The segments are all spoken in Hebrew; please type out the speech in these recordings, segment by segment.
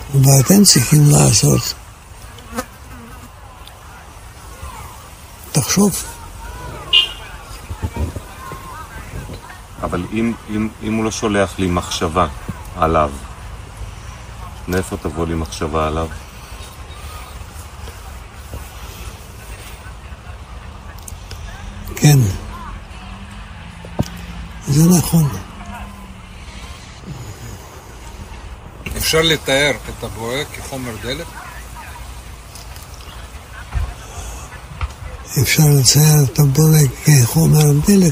ואתם צריכים לעשות. תחשוב. אבל אם הוא לא שולח לי מחשבה עליו, מאיפה תבוא לי מחשבה עליו? כן, זה נכון. אפשר לתאר את הבורא כחומר דלק? אפשר לצייר את הבורא כחומר דלק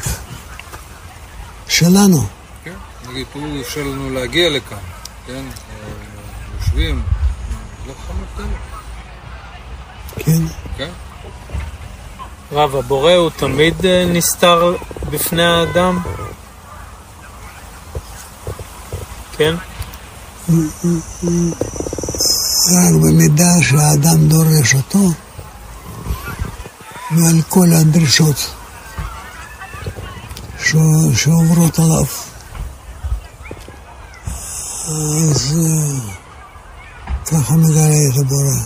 שלנו. כן, נגיד, הוא אפשר לנו להגיע לכאן, כן? יושבים, זה חומר דלק. כן. כן? רב, הבורא הוא תמיד נסתר בפני האדם? כן? רק במידה שהאדם דורש אותו ועל כל הדרישות שעוברות עליו, אז ככה מגלה את הבורא.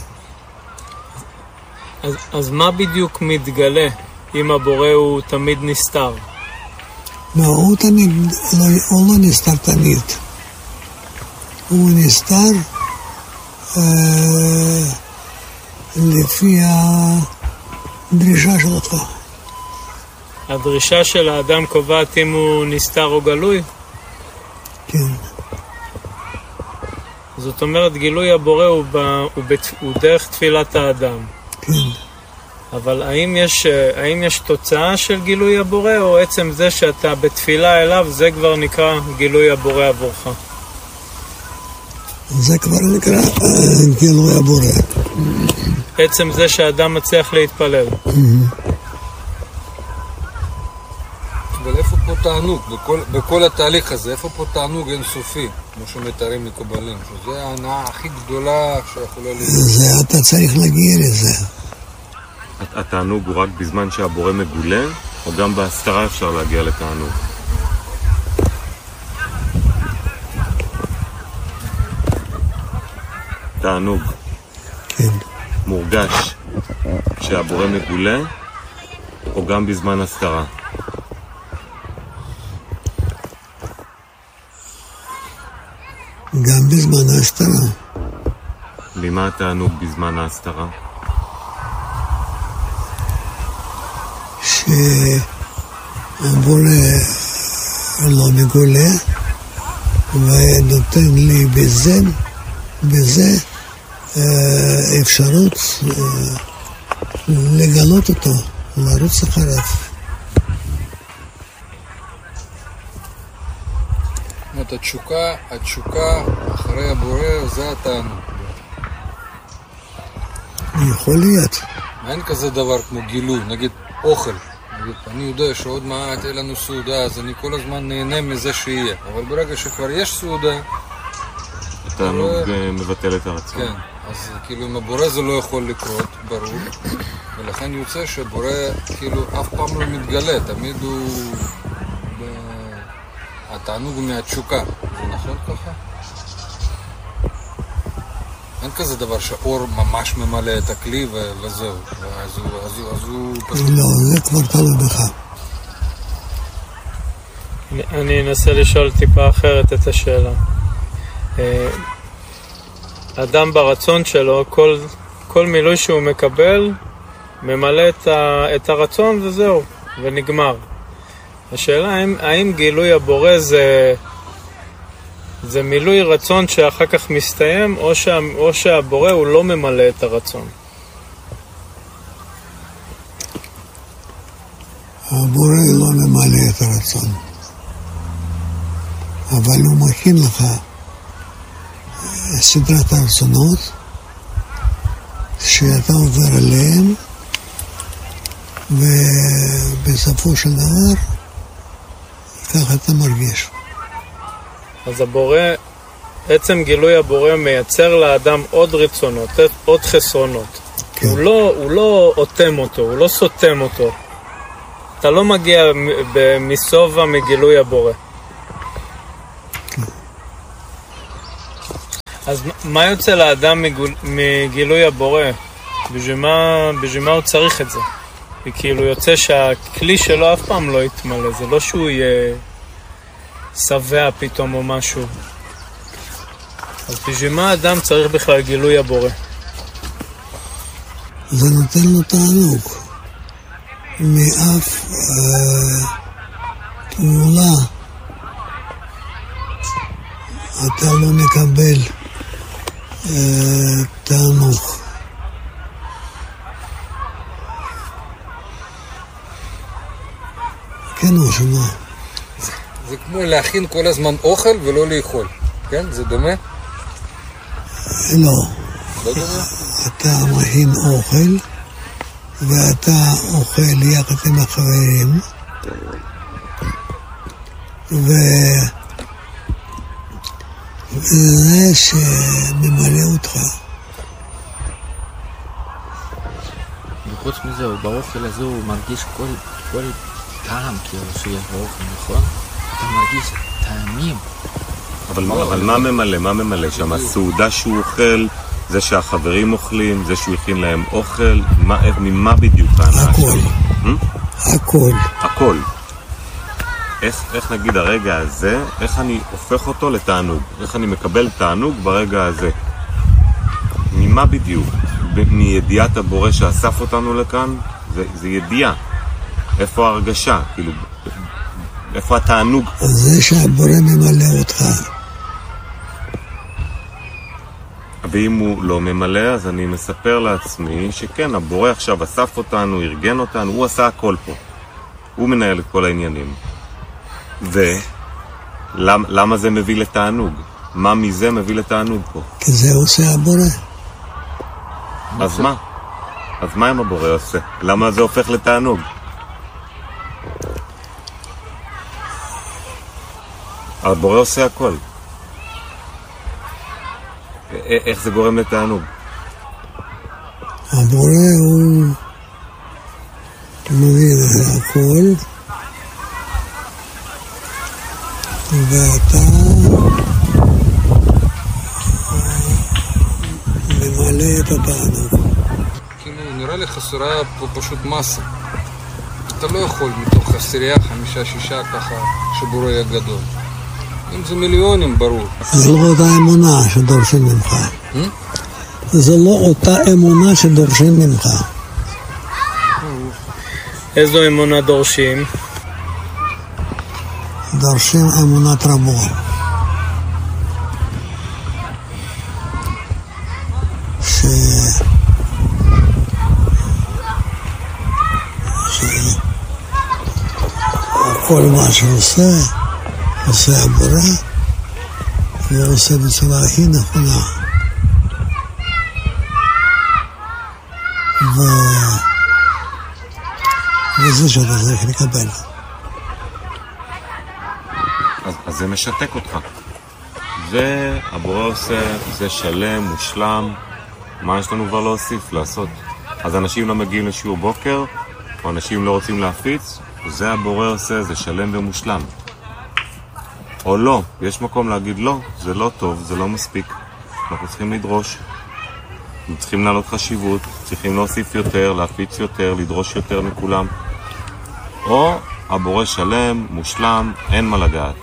אז מה בדיוק מתגלה אם הבורא הוא תמיד נסתר? לא, הוא לא נסתר תמיד. הוא נסתר לפי הדרישה שלך. הדרישה של האדם קובעת אם הוא נסתר או גלוי? כן. זאת אומרת, גילוי הבורא הוא דרך תפילת האדם. כן. אבל האם יש תוצאה של גילוי הבורא, או עצם זה שאתה בתפילה אליו, זה כבר נקרא גילוי הבורא עבורך? זה כבר נקרא גילוי הבורא. עצם זה שהאדם מצליח להתפלל. אבל איפה פה תענוג? בכל התהליך הזה, איפה פה תענוג אינסופי, כמו שמתארים מקובלים? שזה ההנאה הכי גדולה שיכולה להיות. זה אתה צריך להגיע לזה. התענוג הוא רק בזמן שהבורא מגולה, או גם בהסתרה אפשר להגיע לתענוג? תענוג. כן. מורגש שהבורא מגולה, או גם בזמן הסתרה? גם בזמן ההסתרה. ממה התענוג בזמן ההסתרה? שהבורא לא מגולה ונותן לי בזה אפשרות לגלות אותו, לרוץ אחריו. זאת התשוקה אחרי הבורא זה התענוג. יכול להיות. אין כזה דבר כמו גילוי, נגיד אוכל. נגיד, אני יודע שעוד מעט תהיה לנו סעודה, אז אני כל הזמן נהנה מזה שיהיה. אבל ברגע שכבר יש סעודה, התענוג מבטל את הרצון. כן, אז כאילו עם הבורא זה לא יכול לקרות, ברור. ולכן יוצא שבורא כאילו אף פעם לא מתגלה, תמיד הוא... התענוג הוא מהתשוקה, זה נכון ככה? אין כזה דבר שהאור ממש ממלא את הכלי וזהו, אז הוא פשוט... לא, זה כבר תלוי בך. אני אנסה לשאול טיפה אחרת את השאלה. אדם ברצון שלו, כל מילוי שהוא מקבל, ממלא את הרצון וזהו, ונגמר. השאלה האם גילוי הבורא זה מילוי רצון שאחר כך מסתיים, או שהבורא הוא לא ממלא את הרצון? הבורא לא ממלא את הרצון, אבל הוא מכין לך סדרת הרצונות שאתה עובר עליהם, ובסופו של דבר ככה אתה מרגיש. אז הבורא, עצם גילוי הבורא מייצר לאדם עוד רצונות, עוד חסרונות. כן. הוא לא אוטם אותו, הוא לא סותם אותו. אתה לא מגיע מסובה מגילוי הבורא. כן. אז מה יוצא לאדם מגילוי הבורא? בשביל מה הוא צריך את זה? וכאילו יוצא שהכלי שלו אף פעם לא יתמלא, זה לא שהוא יהיה שבע פתאום או משהו. אז בשביל מה האדם צריך בכלל גילוי הבורא? זה נותן לו תענוג. מאף פעולה אתה לא מקבל תענוג. כן או שמה? זה כמו להכין כל הזמן אוכל ולא לאכול, כן? זה דומה? לא. לא דומה? אתה מכין אוכל ואתה אוכל יחד עם החברים וזה שממלא אותך. וחוץ מזה, באוכל הזה הוא מרגיש כל טעם כאילו שיש באוכל, נכון? אתה מרגיש טעמים. אבל מה ממלא? מה ממלא שם? הסעודה שהוא אוכל, זה שהחברים אוכלים, זה שהוא הכין להם אוכל, ממה בדיוק ההנאה? הכל. הכל. הכל. איך נגיד הרגע הזה, איך אני הופך אותו לתענוג? איך אני מקבל תענוג ברגע הזה? ממה בדיוק? מידיעת הבורא שאסף אותנו לכאן? זה ידיעה. איפה ההרגשה? כאילו, איפה התענוג? זה שהבורא ממלא אותך. ואם הוא לא ממלא, אז אני מספר לעצמי שכן, הבורא עכשיו אסף אותנו, ארגן אותנו, הוא עשה הכל פה. הוא מנהל את כל העניינים. ולמה זה מביא לתענוג? מה מזה מביא לתענוג פה? כי זה עושה הבורא. אז מה? אז מה אם הבורא עושה? למה זה הופך לתענוג? הבורא עושה הכל. איך זה גורם לתענוג? הבורא הוא מביא את הכל ואתה ממלא את התענוג. כאילו, נראה לי חסרה פה פשוט מסה. אתה לא יכול מתוך עשירייה, 5-6 ככה, שבורא יהיה גדול. אם זה מיליונים, ברור. זה לא אותה אמונה שדורשים ממך. זה לא אותה אמונה שדורשים ממך. איזו אמונה דורשים? דורשים אמונת רבו. כל מה שעושה, עושה הבורא, ועושה בצורה הכי נכונה. וזה שאתה צריך לקבל. אז זה משתק אותך. זה הבורא עושה, זה שלם, מושלם. מה יש לנו כבר להוסיף, לעשות? אז אנשים לא מגיעים לשיעור בוקר, או אנשים לא רוצים להפיץ, זה הבורא עושה, זה שלם ומושלם. או לא, יש מקום להגיד לא, זה לא טוב, זה לא מספיק. אנחנו צריכים לדרוש. אנחנו צריכים לעלות חשיבות, צריכים להוסיף יותר, להפיץ יותר, לדרוש יותר מכולם. או הבורא שלם, מושלם, אין מה לגעת.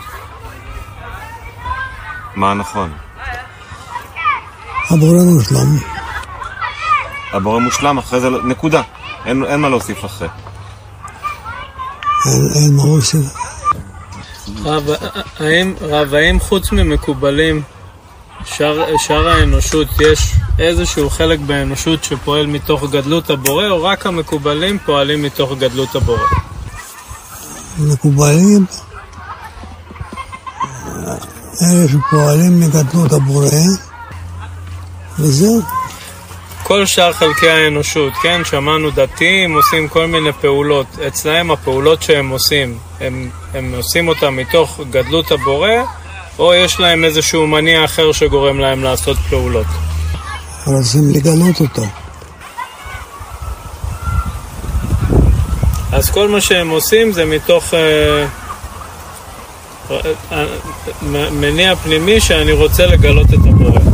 מה נכון? הבורא מושלם. הבורא מושלם, אחרי זה נקודה. אין מה להוסיף אחרי. אין מה להוסיף. האם חוץ ממקובלים, שאר האנושות, יש איזשהו חלק באנושות שפועל מתוך גדלות הבורא, או רק המקובלים פועלים מתוך גדלות הבורא? מקובלים, אלה שפועלים מגדלות הבורא, וזהו. כל שאר חלקי האנושות, כן, שמענו דתיים, עושים כל מיני פעולות. אצלהם הפעולות שהם עושים, הם עושים אותם מתוך גדלות הבורא, או יש להם איזשהו מניע אחר שגורם להם לעשות פעולות? רוצים לגלות אותו. אז כל מה שהם עושים זה מתוך מניע פנימי שאני רוצה לגלות את הבורא.